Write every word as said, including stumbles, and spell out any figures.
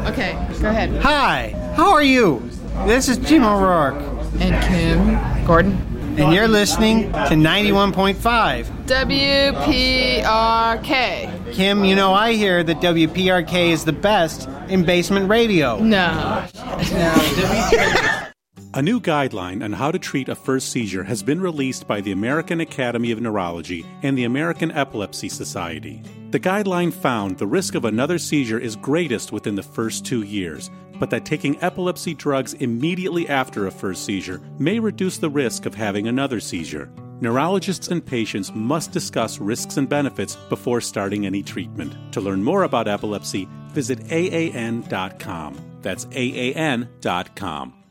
Okay, go ahead. Hi, how are you? This is Jim O'Rourke. And Kim Gordon. And you're listening to ninety-one point five. W P R K. Kim, you know I hear that W P R K is the best in basement radio. No. No. A new guideline on how to treat a first seizure has been released by the American Academy of Neurology and the American Epilepsy Society. The guideline found the risk of another seizure is greatest within the first two years, but that taking epilepsy drugs immediately after a first seizure may reduce the risk of having another seizure. Neurologists and patients must discuss risks and benefits before starting any treatment. To learn more about epilepsy, visit A A N dot com. That's A A N dot com.